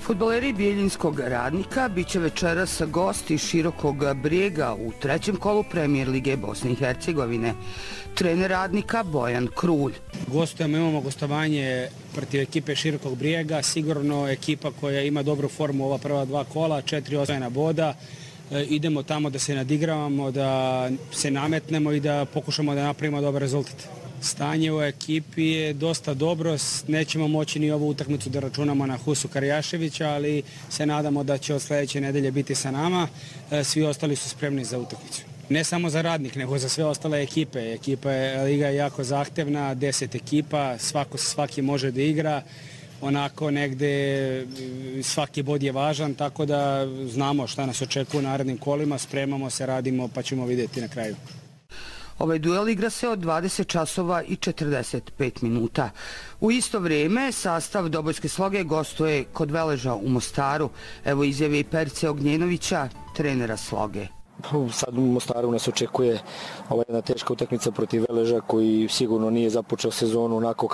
Fudbaleri Bijeljinskog Radnika biće večeras gosti Širokog Brijega u trećem kolu Premijer Lige Bosne i Hercegovine. Trener Radnika Bojan Krulj. Imamo gostovanje protiv ekipe Širokog Brijega, sigurno ekipa koja ima dobru formu ova prva dva kola, 4 osvojena boda. Idemo tamo da se nadigravamo, da se nametnemo i da pokušamo da napravimo dobar rezultat. Stanje u ekipi je dosta dobro, nećemo moći ni ovu utakmicu da računamo na Husu Karjaševića, ali se nadamo da će od sljedeće nedelje biti sa nama. Svi ostali su spremni za utakmicu. Ne samo za Radnik, nego za sve ostale ekipe. Liga je jako zahtevna, 10 ekipa, svaki može da igra. Onako negde svaki bod je važan, tako da znamo šta nas očekuje u narednim kolima, spremamo se, radimo pa ćemo vidjeti na kraju. Ovaj duel igra se od 20 časova i 45 minuta. U isto vrijeme sastav Dobojske Sloge gostuje kod Veleža u Mostaru. Evo izjave i Perice Ognjenovića, trenera Sloge. Sad u Mostaru nas očekuje jedna teška utakmica protiv Veleža koji sigurno nije započeo sezonu onako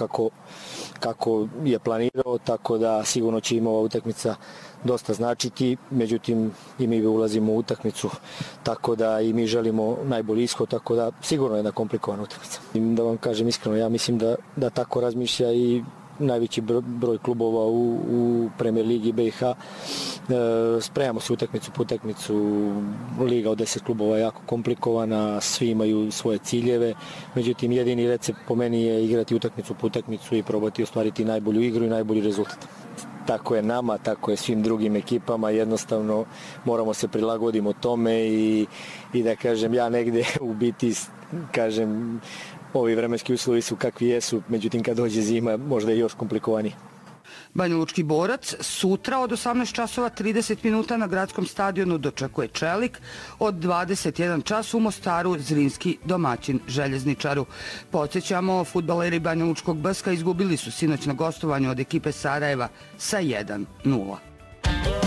kako je planirao, tako da sigurno će im ova utakmica dosta značiti, međutim i mi ulazimo u utakmicu, tako da i mi želimo najbolji ishod, tako da sigurno je jedna komplikovana utakmica. Da vam kažem iskreno, ja mislim da tako razmišlja i najveći broj klubova u Premijer Ligi BiH. Spremamo se utakmicu po utakmicu, liga od 10 klubova je jako komplikovana, svi imaju svoje ciljeve, međutim jedini recept po meni je igrati utakmicu po utakmicu i probati ostvariti najbolju igru i najbolji rezultat. Tako je nama, tako je svim drugim ekipama, jednostavno moramo se prilagoditi tome i da kažem, ja negde u biti kažem, ovi vremenski uslovi su kakvi jesu, međutim kad dođe zima možda je još komplikovaniji. Banjalučki Borac sutra od 18 časova 30 minuta na gradskom stadionu dočekuje Čelik, od 21 čas u Mostaru Zrinski domaćin Željezničaru. Podsjećamo, fudbaleri Banjalučkog BSK izgubili su sinoć na gostovanju od ekipe Sarajeva sa 1:0.